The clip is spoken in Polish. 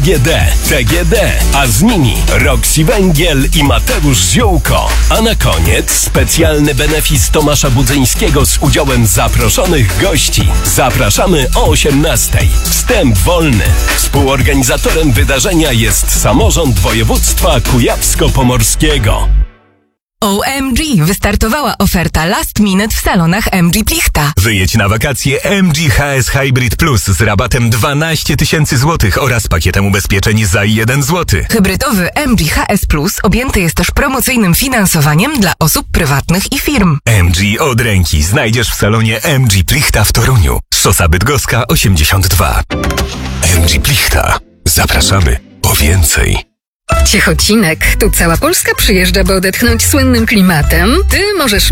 TGD, a z nimi Roxy Węgiel i Mateusz Ziółko. A na koniec specjalny benefis Tomasza Budzyńskiego z udziałem zaproszonych gości. Zapraszamy o 18:00. Wstęp wolny. Współorganizatorem wydarzenia jest Samorząd Województwa Kujawsko-Pomorskiego. OMG! Wystartowała oferta Last Minute w salonach MG Plichta. Wyjedź na wakacje MG HS Hybrid Plus z rabatem 12 000 złotych oraz pakietem ubezpieczeń za 1 zł. Hybrydowy MG HS Plus objęty jest też promocyjnym finansowaniem dla osób prywatnych i firm. MG od ręki znajdziesz w salonie MG Plichta w Toruniu. Szosa Bydgoska 82. MG Plichta. Zapraszamy po więcej. Ciechocinek. Tu cała Polska przyjeżdża, by odetchnąć słynnym klimatem. Ty możesz